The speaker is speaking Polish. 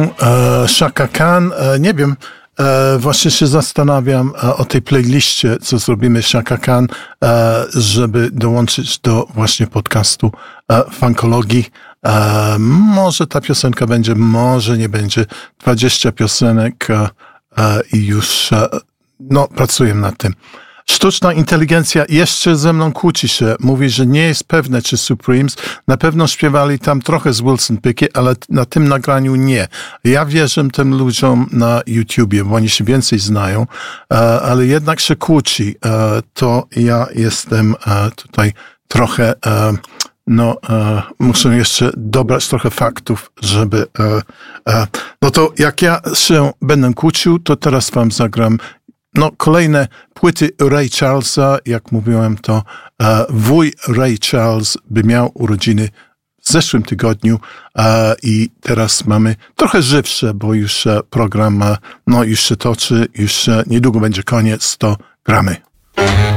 się Chaka Khan. Nie wiem, właśnie się zastanawiam o tej playliście, co zrobimy Chaka Khan, żeby dołączyć do właśnie podcastu Funkologii. Może ta piosenka będzie, może nie będzie. 20 piosenek i już pracuję nad tym. Sztuczna inteligencja jeszcze ze mną kłóci się. Mówi, że nie jest pewne, czy Supremes. Na pewno śpiewali tam trochę z Wilson Pickett, ale na tym nagraniu nie. Ja wierzę tym ludziom na YouTubie, bo oni się więcej znają, ale jednak się kłóci. To ja jestem tutaj trochę... muszę jeszcze dobrać trochę faktów, żeby... No to jak ja się będę kłócił, to teraz wam zagram kolejne płyty Ray Charlesa. Jak mówiłem, to wuj Ray Charles by miał urodziny w zeszłym tygodniu i teraz mamy trochę żywsze, bo już program już się toczy, już niedługo będzie koniec, to gramy.